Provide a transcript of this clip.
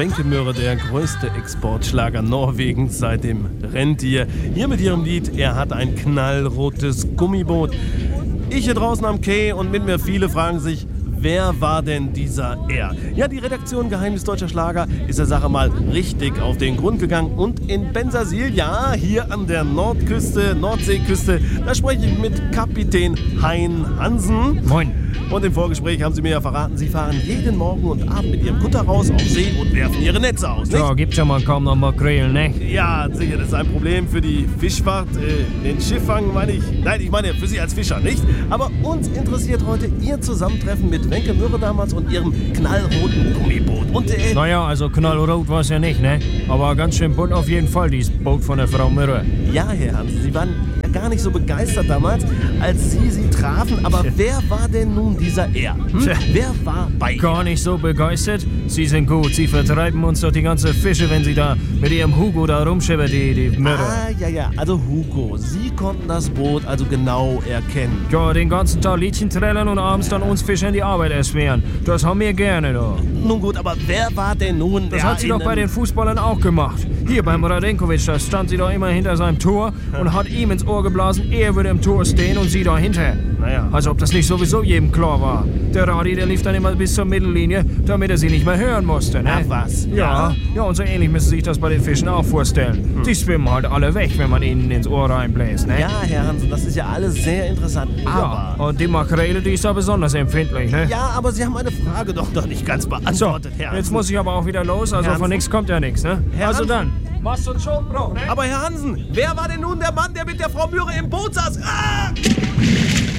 Wenke Mürre, der größte Exportschlager Norwegens seit dem Rentier. Hier mit ihrem Lied Er hat ein knallrotes Gummiboot. Ich hier draußen am Quai und mit mir viele fragen sich, wer war denn dieser Er? Ja, die Redaktion Geheimnis Deutscher Schlager ist der Sache mal richtig auf den Grund gegangen. Und in Bensersiel, ja, hier an der Nordseeküste, da spreche ich mit Kapitän Hein Hansen. Moin. Und im Vorgespräch haben Sie mir ja verraten, Sie fahren jeden Morgen und Abend mit Ihrem Kutter raus auf See und werfen Ihre Netze aus, nicht? Ja, gibt's ja mal kaum noch Makrelen, ne? Ja, sicher, das ist ein Problem für die Fischfahrt. Den Schifffang meine ich. Nein, ich meine für Sie als Fischer, nicht? Aber uns interessiert heute Ihr Zusammentreffen mit Wenke Mürre damals und Ihrem knallroten Gummiboot. Und Naja, also knallrot war's ja nicht, ne? Aber ganz schön bunt auf jeden Fall, dieses Boot von der Frau Mürre. ja, Herr Hansen, Sie waren ja gar nicht so begeistert damals, als Sie trafen. Aber wer war denn nun dieser Er? Wer war bei Ihnen? Gar nicht so begeistert. Sie sind gut, Sie vertreiben uns doch die ganze Fische, wenn Sie da mit Ihrem Hugo da rumschippern, die Mürre. Ja, also Hugo, Sie konnten das Boot also genau erkennen. Ja, den ganzen Tag Liedchen trällern und abends dann uns Fischern die Arbeit erschweren. Das haben wir gerne, doch. Nun gut, aber wer war denn nun Das hat sie doch bei den Fußballern auch gemacht. Hier beim Radenkovic, da stand sie doch immer hinter seinem Tor und hat ihm ins Ohr geblasen, er würde im Tor stehen und sie dahinter. Naja. Als ob das nicht sowieso jedem klar war. Der Radi, der lief dann immer bis zur Mittellinie, damit er sie nicht mehr hören musste, ne? Ach was? Ja, und so ähnlich müsste sich das bei den Fischen auch vorstellen. Die schwimmen halt alle weg, wenn man ihnen ins Ohr reinbläst, ne? Ja, Herr Hansen, das ist ja alles sehr interessant. Ja, Aber... und die Makrele, die ist da besonders empfindlich, ne? Ja, aber Sie haben meine Frage doch nicht ganz So, beantwortet, Herr Hansen. jetzt muss ich aber auch wieder los, also Herr von Hansen? nichts kommt ja nichts, ne? Herr Also Hansen? dann, machst du schon, Bro, ne? Aber Herr Hansen, wer war denn nun der Mann, der mit der Frau Mürre im Boot saß? Ah!